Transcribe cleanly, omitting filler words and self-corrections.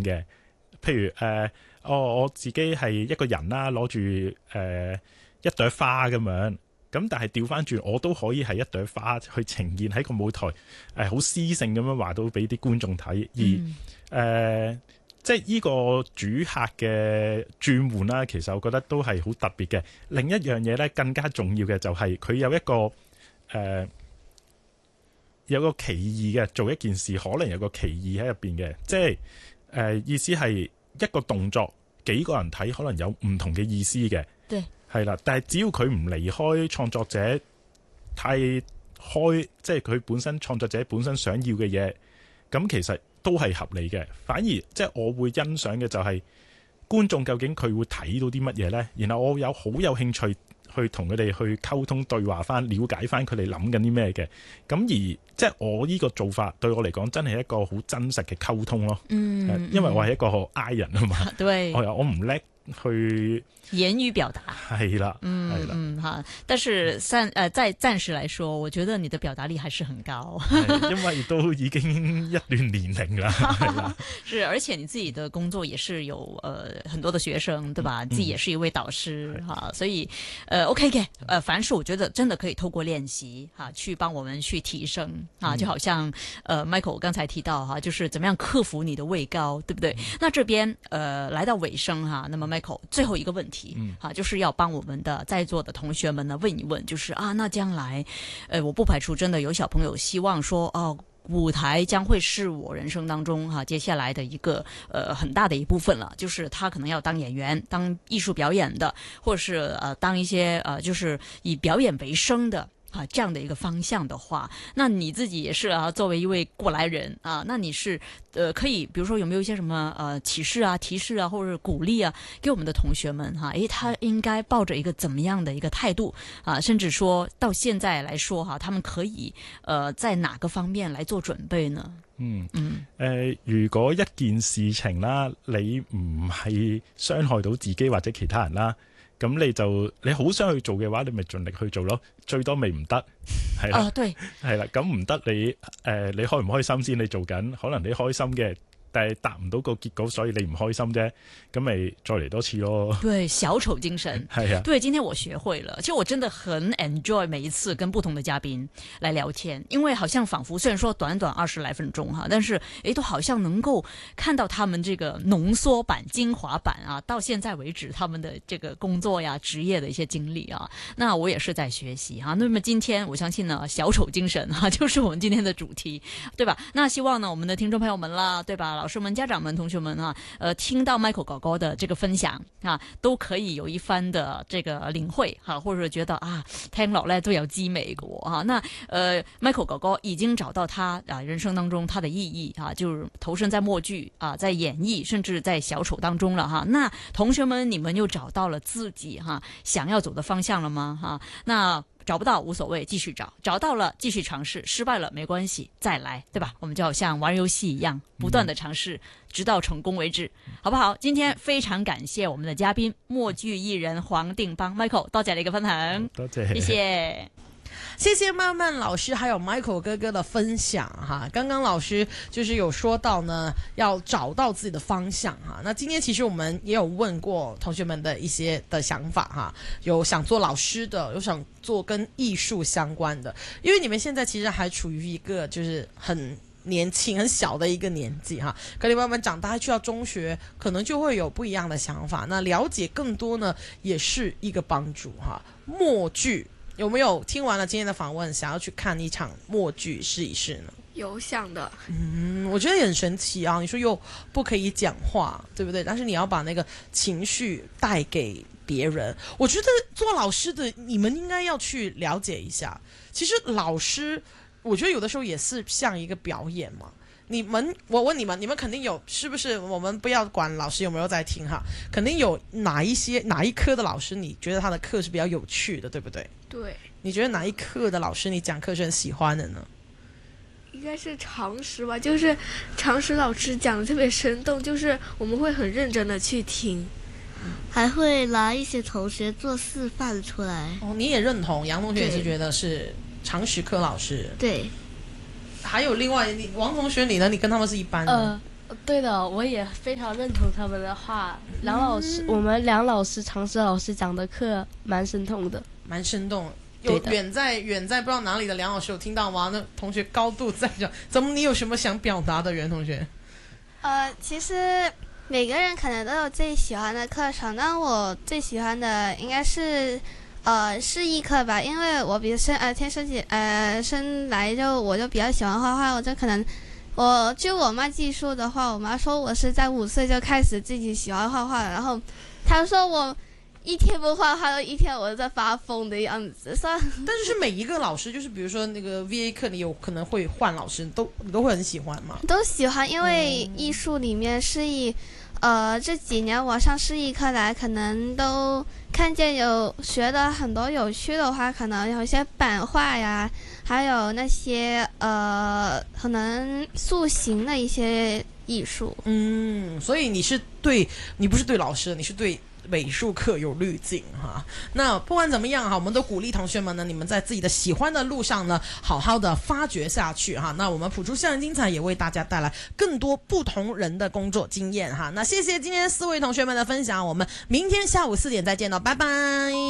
嘅。譬如我自己係一個人啦，攞住一朵花咁樣，咁但係調翻轉，我都可以係一朵花去呈現喺個舞台，好詩性咁樣話到俾啲觀眾睇，而即係呢個主客嘅轉換啦，其實我覺得都係好特別嘅。另一樣嘢咧，更加重要嘅就係佢有一個有個歧義嘅，做一件事可能有個歧義喺入邊嘅，即係意思係一個動作幾個人睇可能有唔同嘅意思嘅，係啦。但係只要佢唔離開創作者太開，即係佢本身創作者本身想要嘅嘢，咁其實都係合理嘅。反而即係我會欣賞嘅就係觀眾究竟佢會睇到啲乜嘢呢？然後我好有興趣去同佢哋去溝通對話翻，了解翻佢哋諗緊啲咩嘅。咁而即係我呢個做法對我嚟講真係一個好真實嘅溝通咯。因為我係一個 I 人啊嘛，我唔叻去言語表達， 係啦， 哈。但是在暫時來說，我覺得你的表達力還是很高， 因為都已經一段年齡啦。 是，而且你自己的工作也是有很多的學生，對吧？自己也是一位導師哈，所以OK 嘅，凡是我覺得真的可以透過練習哈，去幫我們去提升啊，就好像Michael 剛才提到哈，就是怎麼樣克服你的畏高，對不對？那這邊來到尾聲哈，那麼Michael 最後一個問題，就是要幫我們的在座的同學們呢問一問，就是那將來，我不排除真的有小朋友希望說，舞台將會是我人生當中接下來的一個很大的一部分了，就是他可能要當演員、當藝術表演的，或者是當一些就是以表演為生的。這樣的一個方向的話，那你自己也是作為一位過來人那你是可以，比如說有沒有一些什麼啟示啊、提示啊，或者是鼓勵啊，給我們的同學們他應該抱着一個怎麼樣的一個態度甚至說到現在來說他們可以在哪個方面來做準備呢？ 如果一件事情啦，你唔係傷害到自己或者其他人啦，咁你好想去做嘅話，你咪盡力去做咯，最多咪唔得，係啦，係啦，咁唔得你開唔開心先？你做緊，可能你開心嘅，但係達唔到個結果，所以你唔開心啫，咁咪再嚟多次咯。 對，小丑精神， 係啊， 對，今天我學會了，其實我真的很 enjoy 每一次跟不同的嘉賓來聊天，因為好像仿佛雖然說短短20來分鐘但是都好像能夠看到他們這個濃縮版、精華版到現在為止他們的這個工作呀、職業的一些經歷那我也是在學習那麼今天我相信呢，小丑精神就是我們今天的主題，對吧？那希望呢，我們的聽眾朋友們啦，對吧？老師們、家長們、同學們聽到 Michael 哥哥的這個分享都可以有一番的這個領會或者覺得聽落呢都有滋味嘅那Michael 哥哥已經找到他人生當中他的意義就是投身在默劇在演繹，甚至在小丑當中了那同學們，你們又找到了自己想要走的方向了嗎？那找不到無所謂，繼續找，找到了繼續嘗試，失敗了沒關係，再來，對吧？我們就好像玩遊戲一樣，不斷的嘗試，直到成功為止，好不好？今天非常感謝我們的嘉賓，默劇藝人黃定邦 Michael，多謝你嘅分享， 多謝， 謝謝。 謝謝曼曼老師還有 Michael 哥哥的分享剛剛老師就是有說到呢，要找到自己的方向那今天其實我們也有問過同學們的一些的想法有想做老師的，有想做跟藝術相關的，因為你們現在其實還處於一個就是很年輕很小的一個年紀可你慢慢長大去到中學，可能就會有不一樣的想法，那了解更多呢也是一個幫助默劇有沒有聽完了今天的訪問，想要去看一場默劇試一試呢？ 有想的。 我覺得也很神奇你說又不可以講話，對不對？但是你要把那個情緒帶給別人。我覺得做老師的你們應該要去了解一下，其實老師我覺得有的時候也是像一個表演嘛。我問你們，你們肯定有，是不是？我們不要管老師有沒有在聽肯定有哪一科的老師你覺得他的課是比較有趣的，對不對？ 對。 你覺得哪一課的老師你講課是很喜歡的呢？ 應該是常識吧，就是常識老師講得特別生動，就是我們會很認真的去聽， 還會拿一些同學做示範出來。 你也認同，楊同學也是覺得是常識科老師。 對。 還有另外王同學你呢？你跟他們是一班的。 对的，我也非常认同他们的话。我们梁老师、常识老师讲的课蛮生动的， 蛮生动。有远在不知道哪里的梁老师有听到吗？那同学高度在讲，怎么你有什么想表达的，袁同学？ 其实每个人可能都有自己喜欢的课程，但我最喜欢的应该是示意课吧，因为我天生来我就比较喜欢画画，我妈记述的话，我妈说我是在5岁就开始自己喜欢画画了，然后她说我一天不画画，一天我在发疯的样子。但是每一个老师，就是比如说那个 VA 课，你有可能会换老师，你都会很喜欢吗？ 都喜欢，因为艺术里面示意，这几年我上示意课来，可能都看见有学的很多有趣的话，可能有一些版画呀，还有那些可能塑形的一些艺术。 所以你不是对老师，你是对美术课有滤镜哈。那不管怎么样哈，我们都鼓励同学们呢，你们在自己的喜欢的路上呢，好好的发掘下去哈。那我们谱出校园精彩也为大家带来更多不同人的工作经验哈。那谢谢今天4位同学们的分享，我们明天下午4点再见了，拜拜。